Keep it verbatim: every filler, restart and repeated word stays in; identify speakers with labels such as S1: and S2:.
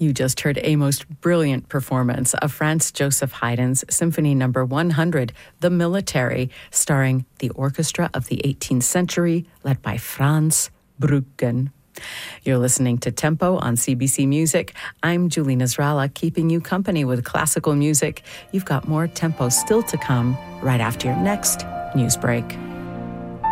S1: You just heard a most brilliant performance of Franz Joseph Haydn's Symphony Number one hundred, The Military, starring the orchestra of the eighteenth century, led by Franz Bruggen. You're listening to Tempo on C B C Music. I'm Julie Nasrallah, keeping you company with classical music. You've got more Tempo still to come right after your next news break.